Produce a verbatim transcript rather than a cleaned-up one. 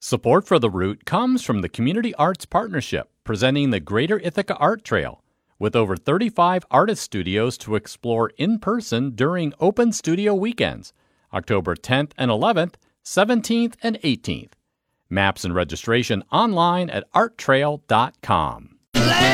Support for The Root comes from the Community Arts Partnership, presenting the Greater Ithaca Art Trail, with over thirty-five artist studios to explore in person during open studio weekends, October tenth and eleventh, seventeenth and eighteenth. Maps and registration online at art trail dot com.